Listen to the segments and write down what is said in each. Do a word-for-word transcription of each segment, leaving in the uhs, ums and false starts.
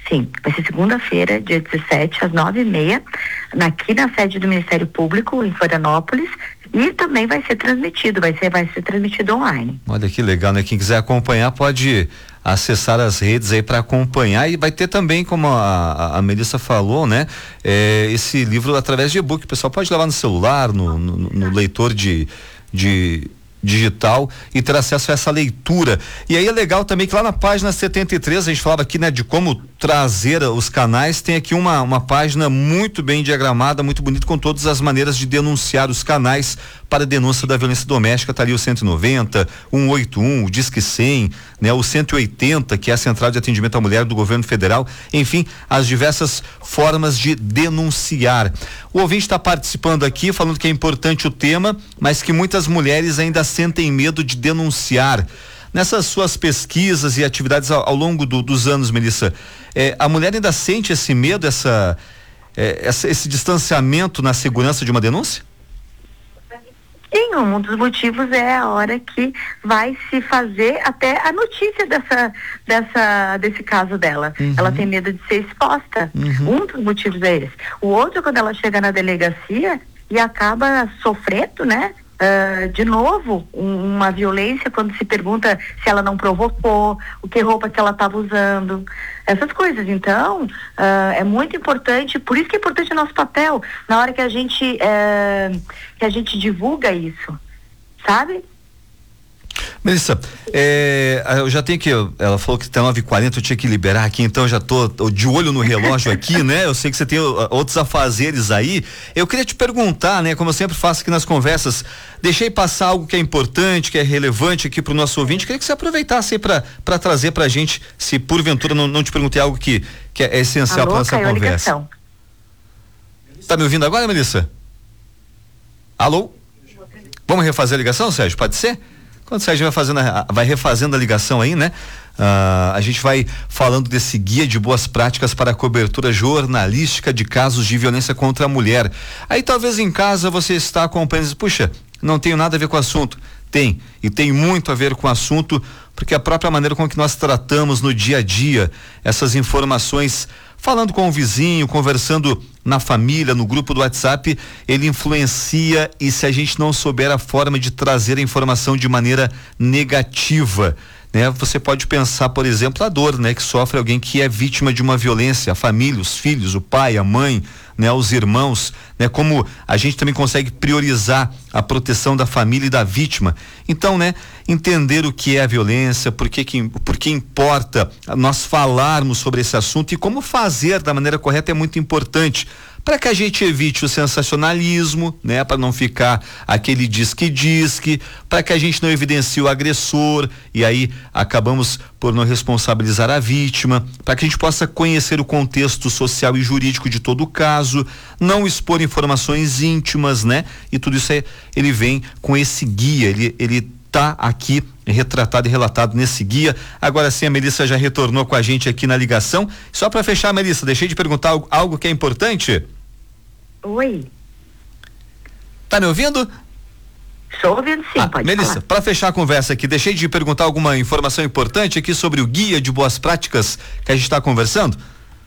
Sim, vai ser segunda-feira, dia dezessete, às nove e meia, aqui na sede do Ministério Público, em Florianópolis, e também vai ser transmitido, vai ser, vai ser transmitido online. Olha que legal, né? Quem quiser acompanhar pode acessar as redes aí para acompanhar, e vai ter também, como a, a Melissa falou, né? É, esse livro através de e-book, o pessoal pode levar no celular, no, no, no leitor de, de digital e ter acesso a essa leitura. E aí é legal também que lá na página setenta e três, a gente falava aqui, né, de como trazer os canais, tem aqui uma, uma página muito bem diagramada, muito bonita, com todas as maneiras de denunciar os canais para denúncia da violência doméstica. Tá ali o cento e noventa, cento e oitenta e um, o Disque cem, né, o cento e oitenta, que é a Central de Atendimento à Mulher do Governo Federal, enfim, as diversas formas de denunciar. O ouvinte está participando aqui, falando que é importante o tema, mas que muitas mulheres ainda sentem medo de denunciar. Nessas suas pesquisas e atividades ao, ao longo do, dos anos, Melissa, eh, a mulher ainda sente esse medo, essa, eh, essa, esse distanciamento na segurança de uma denúncia? Sim, um dos motivos é a hora que vai se fazer até a notícia dessa, dessa, desse caso dela. Uhum. Ela tem medo de ser exposta. Uhum. Um dos motivos é esse. O outro, quando ela chega na delegacia e acaba sofrendo, né? Uh, de novo, um, uma violência, quando se pergunta se ela não provocou, o que roupa que ela estava usando, essas coisas. Então, uh, é muito importante, por isso que é importante o nosso papel, na hora que a gente, uh, que a gente divulga isso, sabe? Melissa, é, eu já tenho que, ela falou que tá nove e quarenta, eu tinha que liberar aqui, então eu já tô de olho no relógio aqui, né? Eu sei que você tem uh, outros afazeres aí. Eu queria te perguntar, né? Como eu sempre faço aqui nas conversas, deixei passar algo que é importante, que é relevante aqui pro nosso ouvinte. Queria que você aproveitasse aí pra, pra trazer pra gente, se porventura não, não te perguntei algo que, que é essencial para nossa conversa. Ligação. Tá me ouvindo agora, Melissa? Alô? Vamos refazer a ligação, Sérgio? Pode ser? Quando o Sérgio vai fazendo a, vai refazendo a ligação aí, né? Uh, a gente vai falando desse guia de boas práticas para a cobertura jornalística de casos de violência contra a mulher. Aí talvez em casa você está acompanhando e diz, puxa, não tenho nada a ver com o assunto. Tem, e tem muito a ver com o assunto, porque a própria maneira com que nós tratamos no dia a dia essas informações, falando com o vizinho, conversando na família, no grupo do WhatsApp, ele influencia, e se a gente não souber a forma de trazer a informação de maneira negativa, né? Você pode pensar, por exemplo, a dor, né? Que sofre alguém que é vítima de uma violência, a família, os filhos, o pai, a mãe, né? Os irmãos, né? Como a gente também consegue priorizar a proteção da família e da vítima. Então, né? Entender o que é a violência, por que que, por que importa nós falarmos sobre esse assunto e como fazer da maneira correta é muito importante, para que a gente evite o sensacionalismo, né? Para não ficar aquele diz-que-diz-que, para que a gente não evidencie o agressor e aí acabamos por não responsabilizar a vítima, para que a gente possa conhecer o contexto social e jurídico de todo o caso, não expor informações íntimas, né? E tudo isso é, ele vem com esse guia, ele, ele tá aqui retratado e relatado nesse guia. Agora sim, a Melissa já retornou com a gente aqui na ligação. Só para fechar, Melissa, deixei de perguntar algo, algo que é importante. Oi. Tá me ouvindo? Estou ouvindo sim, ah, pode Melissa, para fechar a conversa aqui, deixei de perguntar alguma informação importante aqui sobre o guia de boas práticas que a gente está conversando?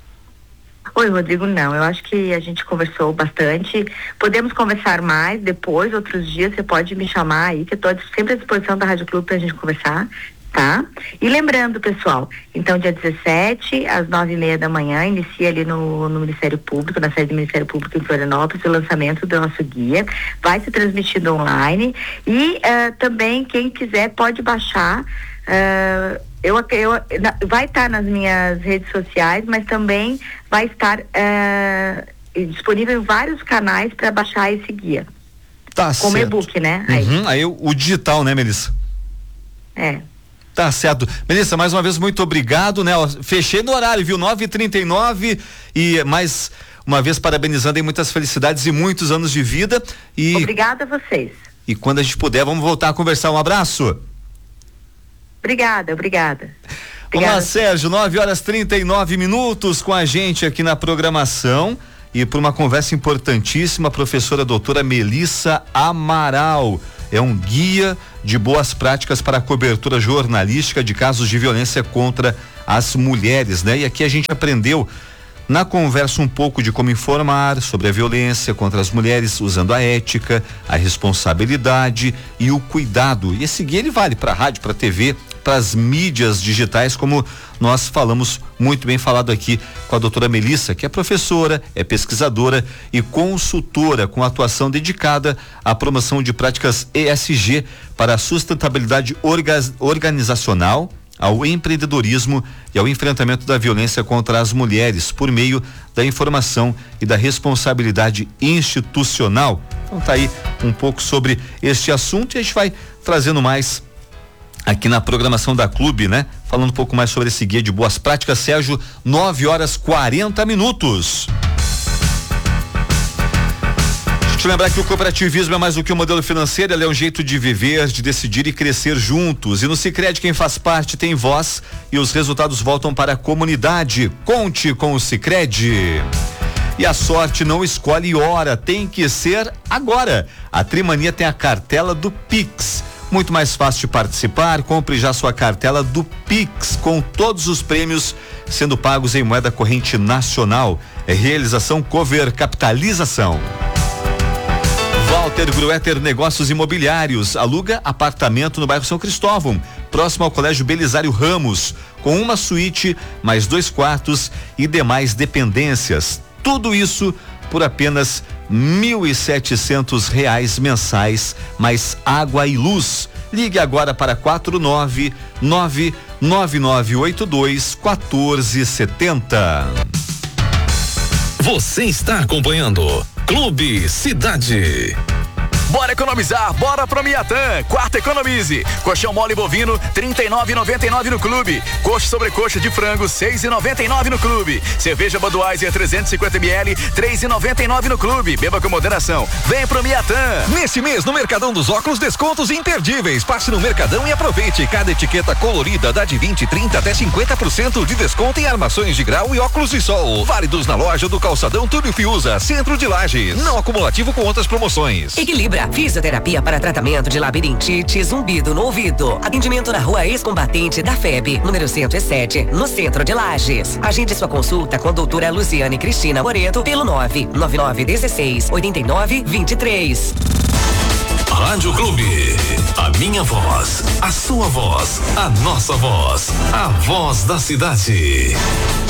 Oi, Rodrigo, não, eu acho que a gente conversou bastante, podemos conversar mais depois, outros dias, você pode me chamar aí, que eu estou sempre à disposição da Rádio Clube pra gente conversar, tá? E lembrando, pessoal, então dia dezessete, às nove e meia da manhã, inicia ali no, no Ministério Público, na sede do Ministério Público em Florianópolis, o lançamento do nosso guia, vai ser transmitido online e uh, também quem quiser pode baixar, uh, Eu, eu, na, vai estar nas minhas redes sociais, mas também vai estar uh, disponível em vários canais para baixar esse guia. Tá como certo. e-book, né? Uhum, aí, aí o, o digital, né, Melissa? É. Tá certo. Melissa, mais uma vez, muito obrigado, né? Ó, fechei no horário, viu? nove e trinta e nove e mais uma vez parabenizando aí, muitas felicidades e muitos anos de vida. E obrigada a vocês. E quando a gente puder, vamos voltar a conversar. Um abraço. Obrigada, obrigada. Vamos lá, Sérgio, nove horas trinta e nove minutos com a gente aqui na programação e por uma conversa importantíssima, a professora doutora Melissa Amaral. é um guia de boas práticas para a cobertura jornalística de casos de violência contra as mulheres, né? E aqui a gente aprendeu na conversa um pouco de como informar sobre a violência contra as mulheres, usando a ética, a responsabilidade e o cuidado. E esse guia ele vale para a rádio, para a T V, para as mídias digitais, como nós falamos muito bem falado aqui com a doutora Melissa, que é professora, é pesquisadora e consultora com atuação dedicada à promoção de práticas E S G para a sustentabilidade orga- organizacional, ao empreendedorismo e ao enfrentamento da violência contra as mulheres por meio da informação e da responsabilidade institucional. Então tá aí um pouco sobre este assunto e a gente vai trazendo mais aqui na programação da Clube, né? Falando um pouco mais sobre esse guia de boas práticas. Sérgio, nove horas quarenta minutos. Deixa eu lembrar que o cooperativismo é mais do que um modelo financeiro, ele é um jeito de viver, de decidir e crescer juntos. E no Sicredi quem faz parte tem voz e os resultados voltam para a comunidade. Conte com o Sicredi. E a sorte não escolhe hora, tem que ser agora. A Trimania tem a cartela do Pix. Muito mais fácil de participar, compre já sua cartela do Pix, com todos os prêmios sendo pagos em moeda corrente nacional. É realização Cover Capitalização. Walter Gruetter Negócios Imobiliários, aluga apartamento no bairro São Cristóvão, próximo ao Colégio Belisário Ramos, com uma suíte, mais dois quartos e demais dependências. Tudo isso por apenas mil e setecentos reais mensais, mais água e luz. Ligue agora para quatro nove nove nove nove oito dois um quatro sete zero. Você está acompanhando Clube Cidade. Bora economizar, bora pro Miatã. Quarta economize. Colchão mole bovino, trinta e nove e noventa e nove no clube. Coxa sobre coxa de frango, seis e noventa e nove no clube. Cerveja Budweiser trezentos e cinquenta mililitros, três e noventa e nove no clube. Beba com moderação. Vem pro Miatã. Nesse mês no Mercadão dos Óculos, descontos imperdíveis. Passe no Mercadão e aproveite. Cada etiqueta colorida dá de vinte, trinta até cinquenta por cento de desconto em armações de grau e óculos de sol. Válidos na loja do Calçadão Túlio Fiuza, Centro de Lages. Não acumulativo com outras promoções. Equilibra. Fisioterapia para tratamento de labirintite, zumbido no ouvido. Atendimento na Rua Ex-Combatente da F E B, número cento e sete, no centro de Lages. Agende sua consulta com a doutora Luciane Cristina Moreto pelo nove nove nove um seis oito nove dois três. Rádio Clube, a minha voz, a sua voz, a nossa voz, a voz da cidade.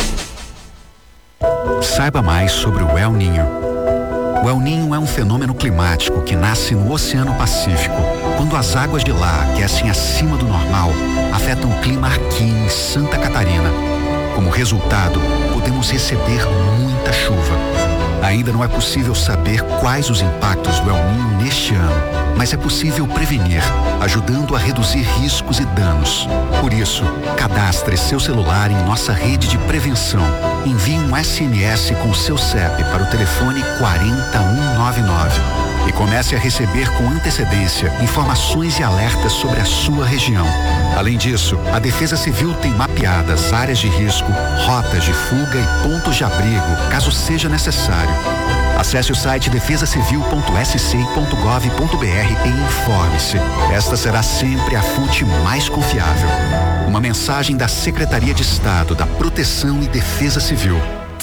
Saiba mais sobre o El Niño. O El Niño é um fenômeno climático que nasce no Oceano Pacífico, quando as águas de lá aquecem acima do normal, afetam o clima aqui em Santa Catarina. Como resultado, podemos receber muita chuva. Ainda não é possível saber quais os impactos do El Niño neste ano, mas é possível prevenir, ajudando a reduzir riscos e danos. Por isso, cadastre seu celular em nossa rede de prevenção. Envie um S M S com seu C E P para o telefone quatro um nove nove e comece a receber com antecedência informações e alertas sobre a sua região. Além disso, a Defesa Civil tem mapeadas áreas de risco, rotas de fuga e pontos de abrigo, caso seja necessário. Acesse o site defesa civil ponto s c ponto gov ponto b r e informe-se. Esta será sempre a fonte mais confiável. Uma mensagem da Secretaria de Estado da Proteção e Defesa Civil.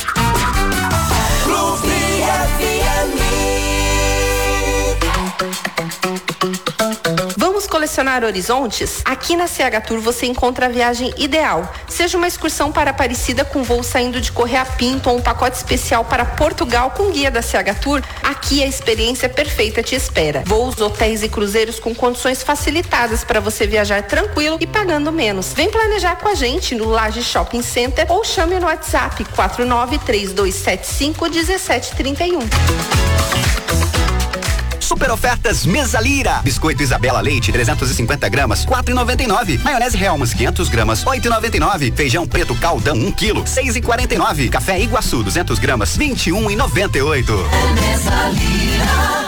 Vamos colecionar horizontes? Aqui na C H Tour você encontra a viagem ideal. Seja uma excursão para Aparecida com voo saindo de Correia Pinto ou um pacote especial para Portugal com guia da C H Tour, aqui a experiência perfeita te espera. Voos, hotéis e cruzeiros com condições facilitadas para você viajar tranquilo e pagando menos. Vem planejar com a gente no Lages Shopping Center ou chame no WhatsApp quatro nove três dois sete cinco um sete três um. Super ofertas Mesa Lira. Biscoito Isabela Leite, trezentos e cinquenta gramas, quatro e noventa e nove. Maionese Helmans, quinhentas gramas, oito e noventa e nove. Feijão preto Caldão, um quilo, seis e quarenta e nove. Café Iguaçu, duzentas gramas, vinte e um e noventa e oito. Mesa Lira.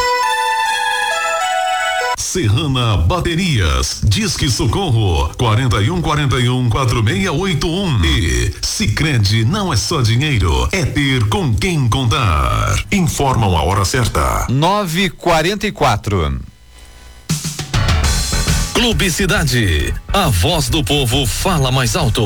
Serrana Baterias, Disque Socorro, quarenta e um, quarenta e um, quarenta e seis oitenta e um. E Sicredi não é só dinheiro, é ter com quem contar. Informam a hora certa. nove e quarenta e quatro. Clube Cidade, a voz do povo fala mais alto.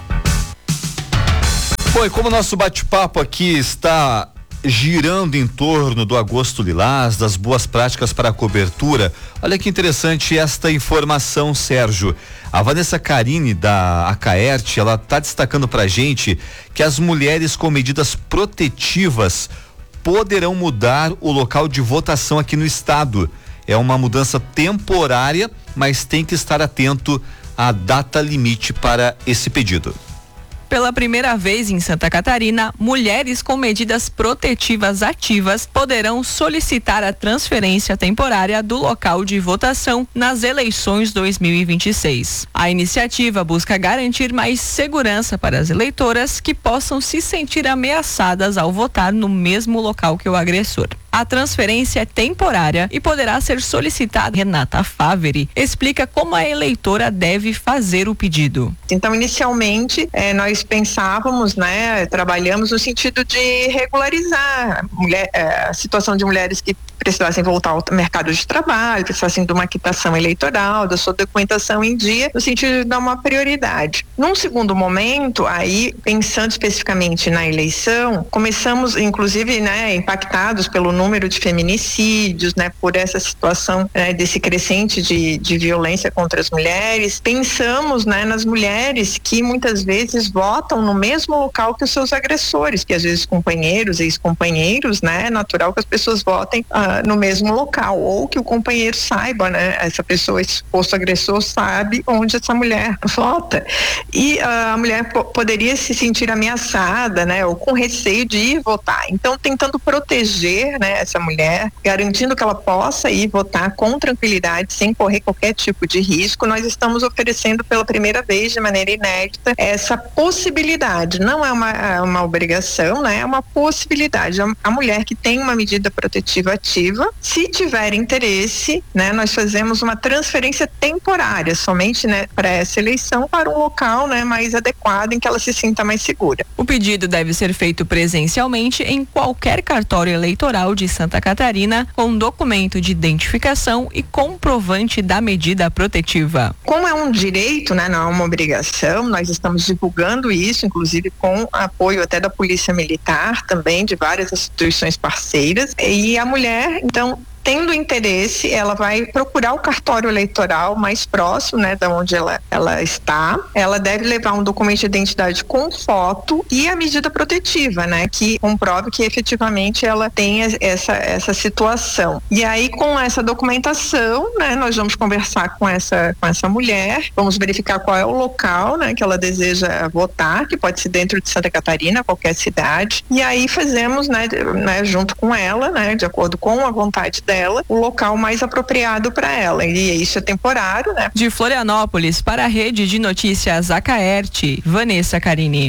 Bom, e como o nosso bate-papo aqui está girando em torno do Agosto Lilás, das boas práticas para a cobertura, olha que interessante esta informação, Sérgio. A Vanessa Carini, da Acaerte, ela está destacando pra gente que as mulheres com medidas protetivas poderão mudar o local de votação aqui no estado. É uma mudança temporária, mas tem que estar atento à data limite para esse pedido. Pela primeira vez em Santa Catarina, mulheres com medidas protetivas ativas poderão solicitar a transferência temporária do local de votação nas eleições dois mil e vinte e seis. A iniciativa busca garantir mais segurança para as eleitoras que possam se sentir ameaçadas ao votar no mesmo local que o agressor. A transferência é temporária e poderá ser solicitada. Renata Faveri explica como a eleitora deve fazer o pedido. Então, inicialmente, eh, nós pensávamos, né, trabalhamos no sentido de regularizar mulher, eh, a situação de mulheres que precisassem voltar ao mercado de trabalho, precisassem de uma quitação eleitoral, da sua documentação em dia, no sentido de dar uma prioridade. Num segundo momento, aí, pensando especificamente na eleição, começamos, inclusive, né, impactados pelo número de feminicídios, né, por essa situação, né, desse crescente de, de violência contra as mulheres, pensamos, né, nas mulheres que muitas vezes votam no mesmo local que os seus agressores, que às vezes companheiros, ex-companheiros, né, é natural que as pessoas votem uh, no mesmo local, ou que o companheiro saiba, né, essa pessoa, esse suposto agressor sabe onde essa mulher vota, e uh, a mulher po- poderia se sentir ameaçada, né, ou com receio de ir votar. Então, tentando proteger, né, essa mulher, garantindo que ela possa ir votar com tranquilidade, sem correr qualquer tipo de risco, nós estamos oferecendo pela primeira vez, de maneira inédita, essa possibilidade. Não é uma, uma obrigação, né, é uma possibilidade. A, a mulher que tem uma medida protetiva ativa, se tiver interesse, né, nós fazemos uma transferência temporária, somente, né, para essa eleição, para um local, né, mais adequado, em que ela se sinta mais segura. O pedido deve ser feito presencialmente em qualquer cartório eleitoral de Santa Catarina, com documento de identificação e comprovante da medida protetiva. Como é um direito, né, não é uma obrigação, nós estamos divulgando isso, inclusive com apoio até da Polícia Militar, também de várias instituições parceiras, e a mulher, então, tendo interesse, ela vai procurar o cartório eleitoral mais próximo, né, da onde ela, ela está. Ela deve levar um documento de identidade com foto e a medida protetiva, né, que comprove que efetivamente ela tem essa, essa situação. E aí, com essa documentação, né, nós vamos conversar com essa, com essa mulher, vamos verificar qual é o local, né, que ela deseja votar, que pode ser dentro de Santa Catarina, qualquer cidade. E aí fazemos, né, né junto com ela, né, de acordo com a vontade dela, o local mais apropriado para ela, e isso é temporário, né? De Florianópolis para a Rede de Notícias Acaerte, Vanessa Carini.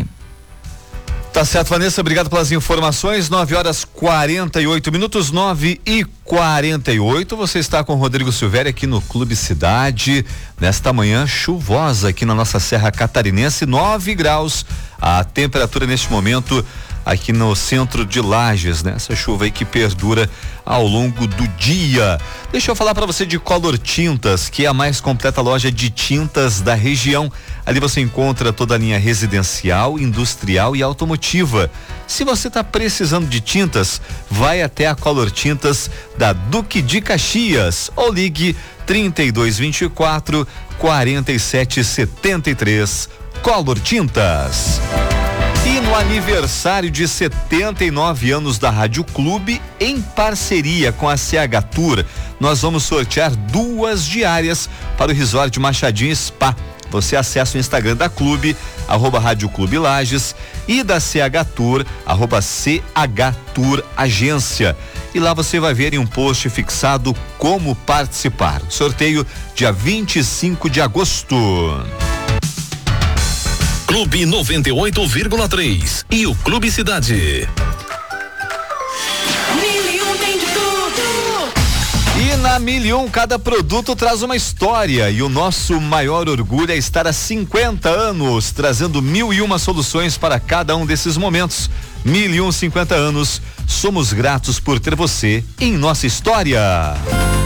Tá certo, Vanessa, obrigado pelas informações. nove horas quarenta e oito minutos, nove e quarenta e oito. Você está com o Rodrigo Silvério aqui no Clube Cidade, nesta manhã chuvosa aqui na nossa Serra Catarinense, nove graus a temperatura neste momento aqui no centro de Lages, né? Essa chuva aí que perdura ao longo do dia. Deixa eu falar para você de Color Tintas, que é a mais completa loja de tintas da região. Ali você encontra toda a linha residencial, industrial e automotiva. Se você está precisando de tintas, vai até a Color Tintas da Duque de Caxias ou ligue trinta e dois, vinte e quatro, quarenta e sete, setenta e três. Color Tintas. E no aniversário de setenta e nove anos da Rádio Clube, em parceria com a C H Tour, nós vamos sortear duas diárias para o Resort Machadinho Spa. Você acessa o Instagram da Clube, arroba Rádio Clube Lages, e da C H Tour, arroba C H Tour Agência. E lá você vai ver em um post fixado como participar. Sorteio dia vinte e cinco de agosto. Clube noventa e oito vírgula três e o Clube Cidade. Mil e um tem de tudo. E na Mil e um, cada produto traz uma história, e o nosso maior orgulho é estar há cinquenta anos trazendo mil e uma soluções para cada um desses momentos. Mil e um, cinquenta anos. Somos gratos por ter você em nossa história.